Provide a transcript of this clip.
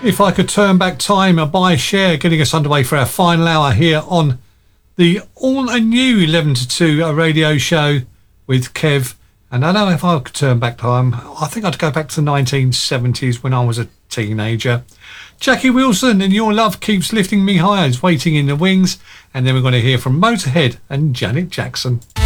If I Could Turn Back Time by Cher, getting us underway for our final hour here on the all new 11 to 2 radio show with Kev. And I know if I could turn back time, I think I'd go back to the 1970s when I was a teenager. Jackie Wilson and Your Love Keeps Lifting Me Higher is waiting in the wings. And then we're going to hear from Motorhead and Janet Jackson.